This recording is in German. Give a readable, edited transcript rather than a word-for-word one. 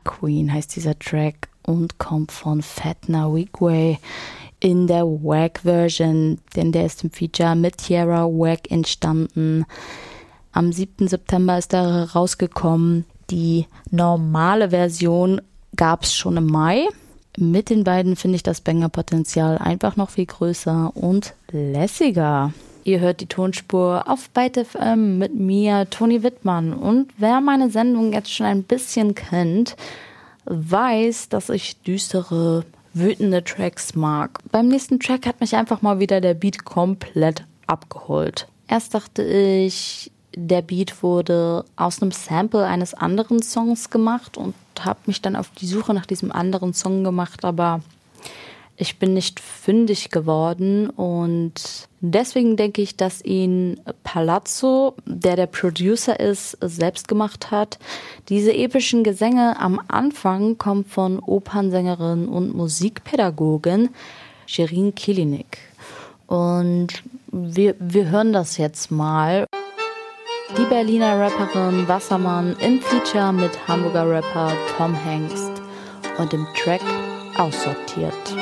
Queen heißt dieser Track und kommt von Fatna Wigway in der Wack-Version, denn der ist im Feature mit Tierra Whack entstanden. Am 7. September ist er rausgekommen. Die normale Version gab es schon im Mai. Mit den beiden finde ich das Banger-Potenzial einfach noch viel größer und lässiger. Ihr hört die Tonspur auf Byte FM mit mir, Toni Wittmann. Und wer meine Sendung jetzt schon ein bisschen kennt, weiß, dass ich düstere, wütende Tracks mag. Beim nächsten Track hat mich einfach mal wieder der Beat komplett abgeholt. Erst dachte ich, der Beat wurde aus einem Sample eines anderen Songs gemacht und habe mich dann auf die Suche nach diesem anderen Song gemacht, aber ich bin nicht fündig geworden und deswegen denke ich, dass ihn Palazzo, der Producer ist, selbst gemacht hat. Diese epischen Gesänge am Anfang kommen von Opernsängerin und Musikpädagogin Shirin Kilinik. Und wir hören das jetzt mal. Die Berliner Rapperin Wassermann im Feature mit Hamburger Rapper Tom Hengst und im Track Aussortiert.